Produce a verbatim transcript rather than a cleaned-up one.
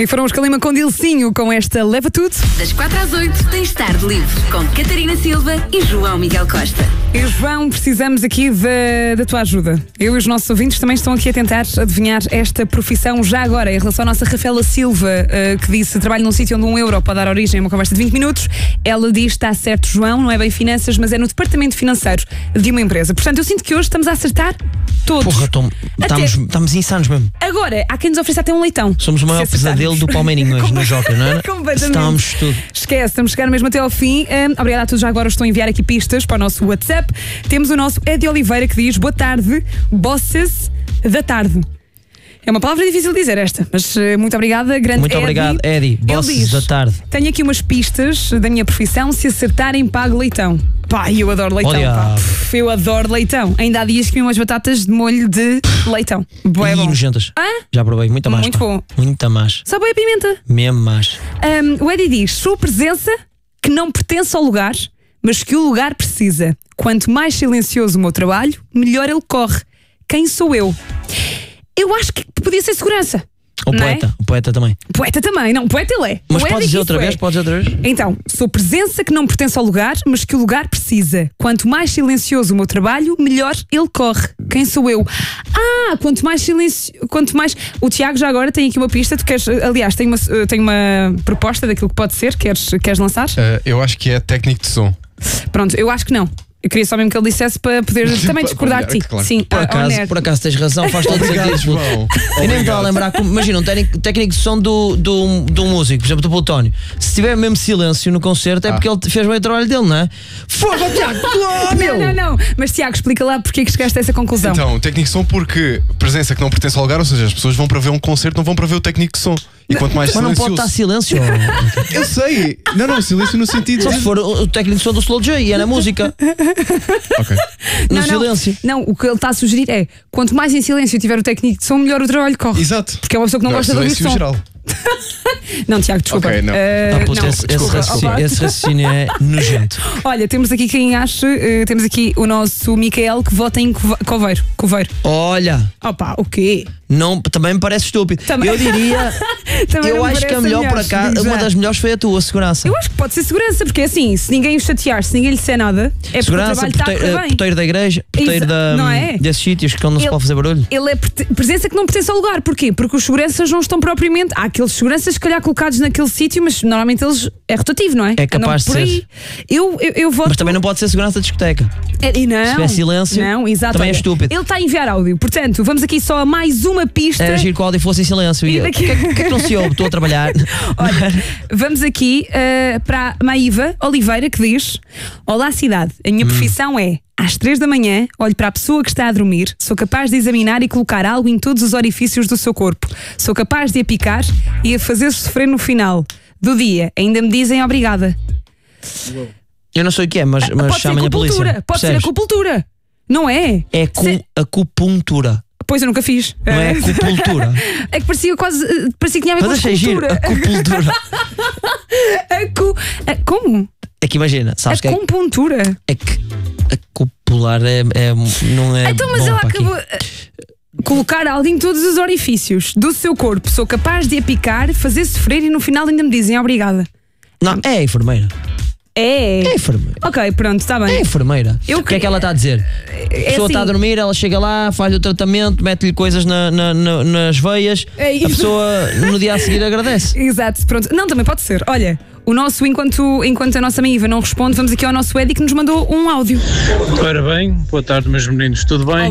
E foram os Calima com Dilcinho com esta Leva Tudo. Das quatro às oito tens Tarde Livre com Catarina Silva e João Miguel Costa. E João, precisamos aqui da, da tua ajuda. Eu e os nossos ouvintes também estão aqui a tentar adivinhar esta profissão já agora. Em relação à nossa Rafaela Silva, uh, que disse trabalho num sítio onde um euro pode dar origem a uma conversa de vinte minutos. Ela diz, está certo, João, não é bem finanças, mas é no departamento financeiro de uma empresa. Portanto, eu sinto que hoje estamos a acertar todos. Porra, tom, estamos, estamos insanos mesmo. Agora, há quem nos ofereça até um leitão. Somos o maior pesadelo do Palmeirinho hoje no Joker, não é? Completamente. Estamos tudo. Esquece, estamos a chegar mesmo até ao fim. Um, obrigada a todos. Já agora estou a enviar aqui pistas para o nosso WhatsApp. Temos o nosso Edi Oliveira que diz: boa tarde, bosses da tarde. É uma palavra difícil de dizer esta, mas uh, muito obrigada, grande Muito Edi. obrigado, Edi, bosses da tarde. Tenho aqui umas pistas da minha profissão. Se acertarem, pago leitão. Pá, eu adoro leitão. Olha. Pá. Pff, eu adoro leitão. Ainda há dias que comi umas batatas de molho de leitão. Bué Ih, bom. nojentas. Hã? Já provei, muito mais. Muito pá. bom. Muito mais. Só bem a pimenta. Mesmo mais. Um, o Edi diz: sua presença que não pertence ao lugar, mas que o lugar precisa. Quanto mais silencioso o meu trabalho, melhor ele corre. Quem sou eu? Eu acho que podia ser segurança. O não poeta, é? o poeta também. Poeta também, não, poeta ele é. Mas O Edi podes dizer que outra isso vez? é. Podes dizer outra vez? Então, sou presença que não pertence ao lugar, mas que o lugar precisa. Quanto mais silencioso o meu trabalho, melhor ele corre. Quem sou eu? Ah, quanto mais silêncio. Quanto mais. O Tiago já agora tem aqui uma pista. Tu queres. Aliás, tem uma, tem uma proposta daquilo que pode ser. Queres, queres lançar? Uh, eu acho que é técnico de som. Pronto, eu acho que não. Eu queria só mesmo que ele dissesse para poder também discordar de ti. Claro. Sim, Por ao- ao acaso, nerd. por acaso tens razão, faz todo Obrigado, sentido. João. Eu nem me estava a Obrigado. lembrar, como- imagina, um técnico, técnico de som do, do, do músico, por exemplo, do Plutónio. Se tiver mesmo silêncio no concerto, é Ah. porque ele fez bem o trabalho dele, não é? Fogo, Tiago! Oh, meu! Não, não, não. Mas Tiago, explica lá porque é que chegaste a essa conclusão. Então, técnico de som porque presença que não pertence ao lugar, ou seja, as pessoas vão para ver um concerto, não vão para ver o técnico de som. E quanto mais Mas não pode silencioso... estar silêncio. Eu sei! Não, não, silêncio no sentido Só de... se for o, o técnico de som do Slow J e é na música. Ok. No não, silêncio. Não, não, o que ele está a sugerir é: quanto mais em silêncio tiver o técnico de som, melhor o trabalho corre. Exato. Porque é uma pessoa que não, Não, gosta de ouvir silêncio som. geral. Não, Tiago, desculpa. Ok, não. Eh, Ah, puto, não, esse, esse desculpa. raciocínio, Opa. esse raciocínio é nojento. Olha, temos aqui quem acha, eh, temos aqui o nosso Micael que vota em Cove- Coveiro. Coveiro. Olha, Opa, o quê? não, também me parece estúpido. Também- Eu diria, Também eu não me acho que a parece melhor por melhor, acaso, digo uma já. das melhores foi a tua, segurança. Eu acho que pode ser segurança, porque é assim, se ninguém o chatear, se ninguém lhe disser nada, é porque Segurança, o trabalho está a porteiro, correr bem. porteiro da igreja, porteiro Exa- da, não é? desses sítios que não se Ele- pode fazer barulho. Ele é perte- presença que não pertence ao lugar. Porquê? Porque os seguranças não estão propriamente. Há aqueles seguranças, se calhar, colocados naquele sítio, mas normalmente eles é rotativo, não é? É capaz Andam de por ser. aí. Eu, eu, eu voto. Mas também não pode ser segurança da discoteca. É, e não, Se tiver silêncio, não, exato, também é olha, estúpido. Ele está a enviar áudio. Portanto, vamos aqui só a mais uma pista. Era giro que o áudio fosse em silêncio. E E eu, o daqui- que, é que- o que é que não se ouve? Estou a trabalhar. Olha, vamos aqui uh, para a Maíva Oliveira que diz: olá cidade, a Hum. minha profissão é às três da manhã, olho para a pessoa que está a dormir, sou capaz de examinar e colocar algo em todos os orifícios do seu corpo, sou capaz de a picar e a fazer sofrer no final do dia, ainda me dizem obrigada. Eu não sei o que é, mas, mas Pode ser chamem a polícia. acupuntura, pode ser Percebes? acupuntura, não é? É cu, Se- acupuntura. Pois eu nunca fiz. Não é acupuntura. É que parecia quase. eh, Parecia que tinha a ver Mas com achei giro. escultura. Acupuntura. Acu... a- Como? É que imagina, sabes que é, Acupuntura. é que acupular é, é, não é. Então, mas bom ela para aqui. acabou. eh, Colocar algo em todos os orifícios do seu corpo. Sou capaz de a picar, fazer sofrer e no final ainda me dizem obrigada. Não, é a enfermeira. É. É a enfermeira. Ok, pronto, está É a bem. enfermeira. Eu O que é que queria- ela está a dizer? A É pessoa está a assim, dormir, ela chega lá, faz o tratamento, mete-lhe coisas na- na- na- nas veias, É a isso. pessoa no dia a seguir agradece. Exato, pronto. Não, também pode ser. Olha, o nosso, enquanto, enquanto a nossa Maíva não responde, vamos aqui ao nosso Edi que nos mandou um áudio. Ora bem, boa tarde meus meninos, tudo bem?